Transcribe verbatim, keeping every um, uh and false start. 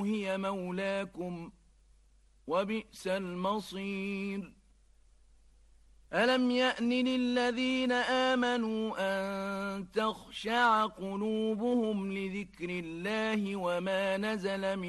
هي مولاكم وبئس المصير. ألم يأن للذين آمنوا أن تخشع قلوبهم لذكر الله وما نزل من